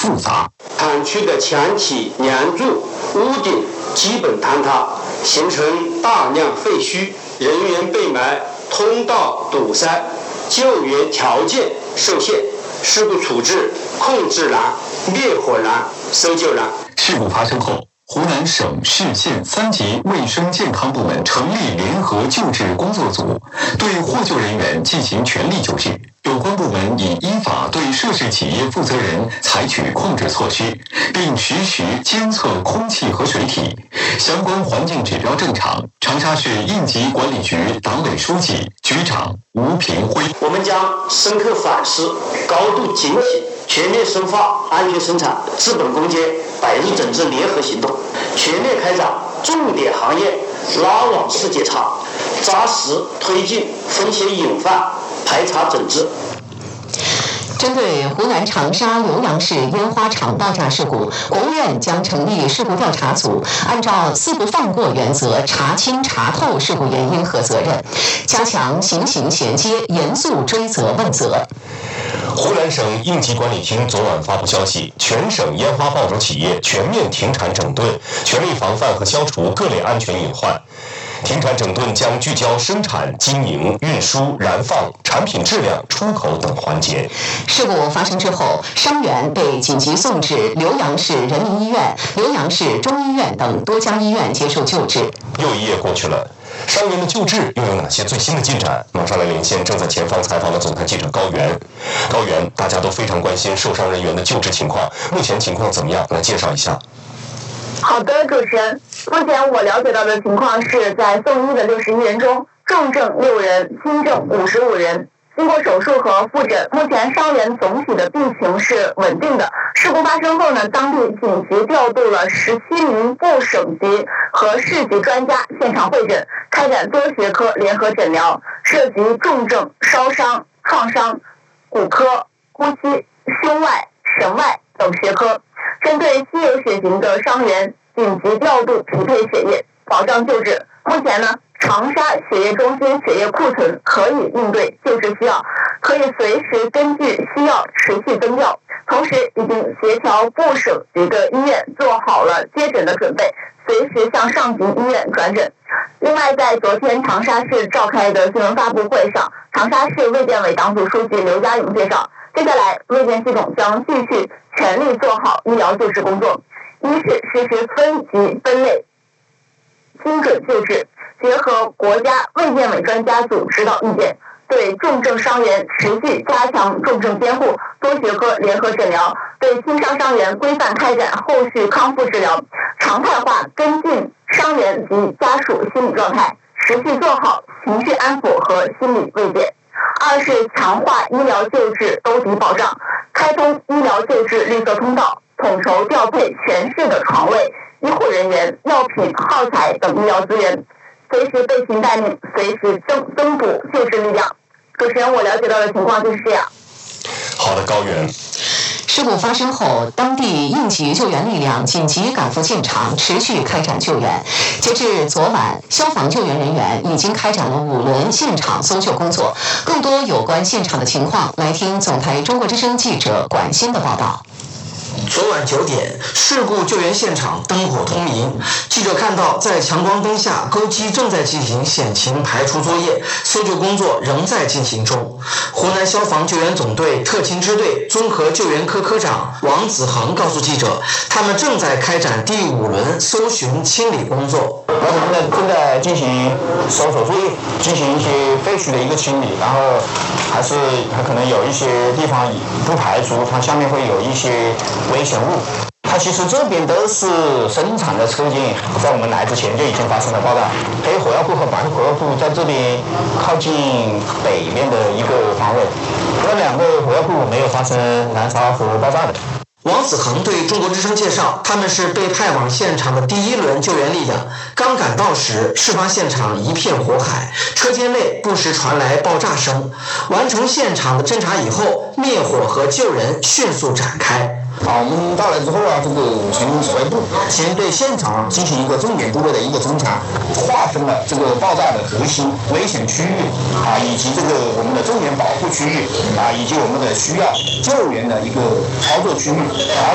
复杂。 厂区的墙体、梁柱、屋顶基本坍塌，形成大量废墟，人员被埋，通道堵塞，救援条件受限，事故处置控制难、灭火难、搜救难。 事故发生后，湖南省市县3级卫生健康部门成立联合救治工作组，对获救人员进行全力救治。有关部门已依法对涉事企业负责人采取控制措施，并实时监测空气和水体，相关环境指标正常。长沙市应急管理局党委书记、局长吴平辉： 我们将深刻反思，高度警醒，全面深化安全生产、治本攻坚、百日整治联合行动，全面开展重点行业拉网式检查，扎实推进风险隐患排查整治。 针对湖南长沙浏阳市烟花厂爆炸事故，国务院将成立事故调查组，按照四不放过原则查清查透事故原因和责任，加强刑刑衔接，严肃追责问责。 湖南省应急管理厅昨晚发布消息，全省烟花爆竹企业全面停产整顿，全力防范和消除各类安全隐患。停产整顿将聚焦生产、经营、运输、燃放、产品质量、出口等环节。 事故发生之后，伤员被紧急送至浏阳市人民医院、浏阳市中医院等多家医院接受救治。 又一夜过去了，伤员的救治又有哪些最新的进展？马上来连线正在前方采访的总台记者高原。高原，大家都非常关心受伤人员的救治情况，目前情况怎么样？来介绍一下。 好的，主持人。目前我了解到的情况是，在送医的61人中，重症6人，轻症55人。经过手术和复诊，目前伤员总体的病情是稳定的。事故发生后呢，当地紧急调度了17名部省级和市级专家现场会诊，开展多学科联合诊疗，涉及重症、烧伤、创伤、骨科、呼吸、胸外、神外等学科。针对稀有血型的伤员，紧急调度匹配血液，保障救治。目前呢，长沙血液中心血液库存可以应对救治需要，可以随时根据需要持续增调。同时，已经协调部省级的医院做好了接诊的准备，随时向上级医院转诊。另外，在昨天长沙市召开的新闻发布会上，长沙市卫健委党组书记刘家颖介绍，接下来卫健系统将继续全力做好医疗救治工作。一是实施分级分类、精准救治，结合国家卫健委专家组指导意见，对重症伤员持续加强重症监护、多学科联合诊疗，对轻伤伤员规范开展后续康复治疗，常态化跟进伤员及家属心理状态，持续做好情绪安抚和心理慰藉。二是强化医疗救治兜底保障，开通医疗救治绿色通道，统筹调配全市的床位、医护人员、药品、耗材等医疗资源，随时备勤待命，随时增补救治力量。主持人，我了解到的情况就是这样。 好的，高原。 事故发生后，当地应急救援力量紧急赶赴现场，持续开展救援。截至昨晚，消防救援人员已经开展了5轮现场搜救工作。更多有关现场的情况，来听总台中国之声记者管欣的报道。 昨晚9点，事故救援现场灯火通明。记者看到，在强光灯下，钩机正在进行险情排除作业，搜救工作仍在进行中。湖南消防救援总队特勤支队综合救援科科长王子恒告诉记者，他们正在开展第5轮搜寻清理工作。 我们呢正在进行搜索作业，进行一些废墟的一个清理，然后还可能有一些地方不排除它下面会有一些危险物。它其实这边都是生产的车间，在我们来之前就已经发生了爆炸。黑火药库和白火药库在这边靠近北面的一个方位，那2个火药库没有发生燃烧和爆炸的。 王子恒对中国之声介绍，他们是被派往现场的第1轮救援力量。刚赶到时，事发现场一片火海，车间内不时传来爆炸声。完成现场的侦查以后，灭火和救人迅速展开。 我们到来之后这个成指挥部先对现场进行一个重点部位的一个侦查，划分了这个爆炸的核心危险区域以及这个我们的重点保护区域以及我们的需要救援的一个操作区域。